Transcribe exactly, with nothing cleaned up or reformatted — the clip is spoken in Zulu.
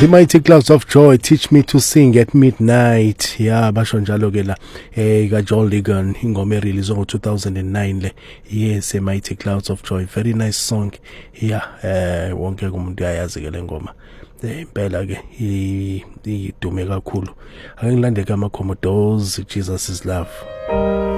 The Mighty Clouds of Joy, Teach Me to Sing at Midnight. Yeah, basho njalo ke la eh ka John Ligon ingoma release ngo two thousand nine le. Yes, a Mighty Clouds of Joy, very nice song. Yeah, eh wonke umuntu uyayazi ke le ngoma. Eh impela ke idume kakhulu. Ake ngilande ka Commodores, Jesus is Love.